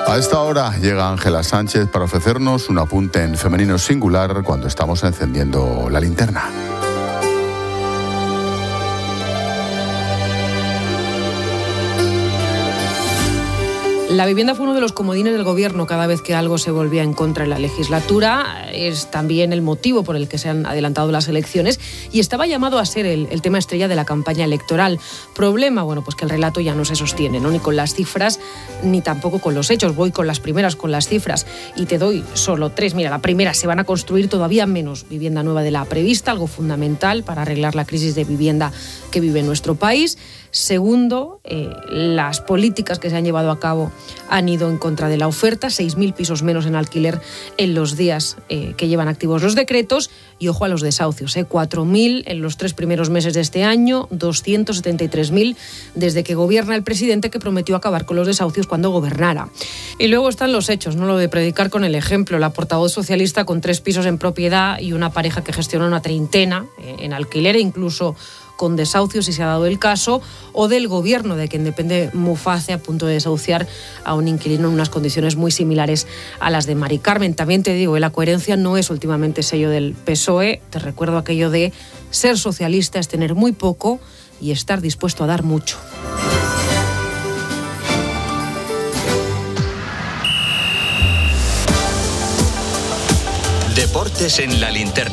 A esta hora llega Ángela Sánchez para ofrecernos un apunte en femenino singular cuando estamos encendiendo la linterna. La vivienda fue uno de los comodines del gobierno cada vez que algo se volvía en contra en la legislatura. Es también el motivo por el que se han adelantado las elecciones y estaba llamado a ser el tema estrella de la campaña electoral. Problema, bueno, pues que el relato ya no se sostiene, ¿no? Ni con las cifras ni tampoco con los hechos. Voy con las primeras, con las cifras, y te doy solo 3. Mira, la primera: se van a construir todavía menos vivienda nueva de la prevista, algo fundamental para arreglar la crisis de vivienda que vive nuestro país. Segundo, las políticas que se han llevado a cabo han ido en contra de la oferta, 6.000 pisos menos en alquiler en los días que llevan activos los decretos. Y ojo a los desahucios, 4.000 en los 3 primeros meses de este año, 273.000 desde que gobierna el presidente, que prometió acabar con los desahucios cuando gobernara. Y luego están los hechos, ¿no? Lo de predicar con el ejemplo. La portavoz socialista con 3 pisos en propiedad y una pareja que gestiona una treintena en alquiler e incluso con desahucios, si se ha dado el caso, o del gobierno de quien depende Muface, a punto de desahuciar a un inquilino en unas condiciones muy similares a las de Mari Carmen. También te digo, la coherencia no es últimamente sello del PSOE. Te recuerdo aquello de ser socialista es tener muy poco y estar dispuesto a dar mucho. Deportes en la linterna.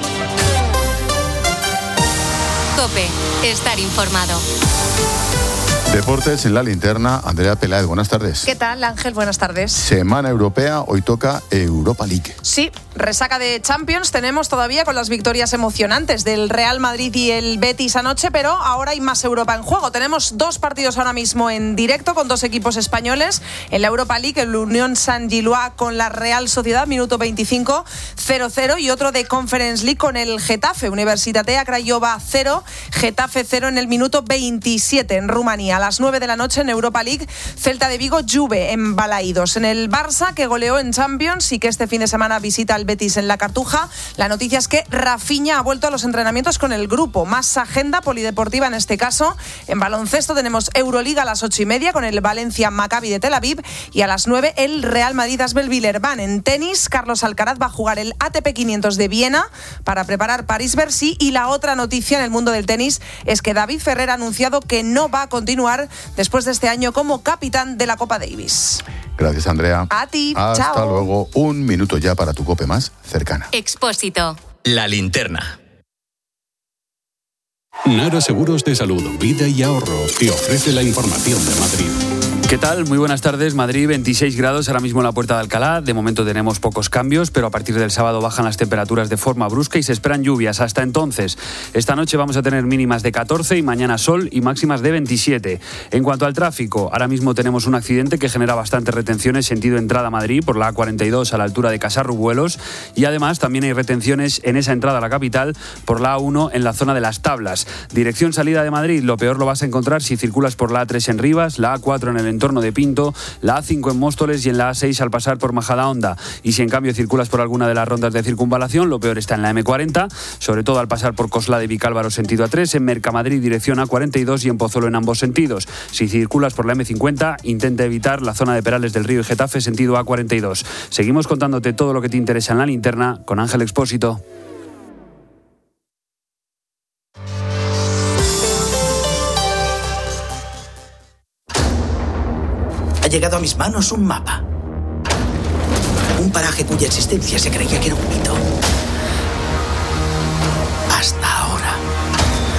COPE, estar informado. Deportes en la linterna, Andrea Peláez, buenas tardes. ¿Qué tal, Ángel? Buenas tardes. Semana europea, hoy toca Europa League. Sí, resaca de Champions tenemos todavía con las victorias emocionantes del Real Madrid y el Betis anoche, pero ahora hay más Europa en juego. Tenemos 2 partidos ahora mismo en directo con 2 equipos españoles. En la Europa League, el Unión Saint-Gilloise con la Real Sociedad, minuto 25, 0-0, y otro de Conference League con el Getafe, Universitatea Craiova 0, Getafe 0 en el minuto 27 en Rumanía. A las 9 de la noche en Europa League, Celta de Vigo, Juve en Balaídos. En el Barça, que goleó en Champions y que este fin de semana visita al Betis en la Cartuja, la noticia es que Rafinha ha vuelto a los entrenamientos con el grupo. Más agenda polideportiva en este caso. En baloncesto tenemos Euroliga a las 8:30 con el Valencia Maccabi de Tel Aviv, y a las 9 el Real Madrid Asbel Villeurbanne. En tenis, Carlos Alcaraz va a jugar el ATP 500 de Viena para preparar París-Bercy, y la otra noticia en el mundo del tenis es que David Ferrer ha anunciado que no va a continuar después de este año como capitán de la Copa Davis. Gracias, Andrea. A ti, Hasta chao. luego. Un minuto ya para tu COPE más cercana. Expósito. La linterna. Nara Seguros de Salud, Vida y Ahorro te ofrece la información de Madrid. ¿Qué tal? Muy buenas tardes. Madrid, 26 grados ahora mismo en la Puerta de Alcalá. De momento tenemos pocos cambios, pero a partir del sábado bajan las temperaturas de forma brusca y se esperan lluvias. Hasta entonces, esta noche vamos a tener mínimas de 14 y mañana sol y máximas de 27. En cuanto al tráfico, ahora mismo tenemos un accidente que genera bastantes retenciones sentido entrada a Madrid por la A42 a la altura de Casarrubuelos, y además también hay retenciones en esa entrada a la capital por la A1 en la zona de Las Tablas. Dirección salida de Madrid, lo peor lo vas a encontrar si circulas por la A3 en Rivas, la A4 en el entorno de Pinto, la A5 en Móstoles y en la A6 al pasar por Majadahonda. Y si en cambio circulas por alguna de las rondas de circunvalación, lo peor está en la M40, sobre todo al pasar por Coslada y Vicálvaro sentido A3, en Mercamadrid dirección A42 y en Pozuelo en ambos sentidos. Si circulas por la M50, intenta evitar la zona de Perales del Río y Getafe sentido A42. Seguimos contándote todo lo que te interesa en la linterna con Ángel Expósito. Ha llegado a mis manos un mapa. Un paraje cuya existencia se creía que era un mito.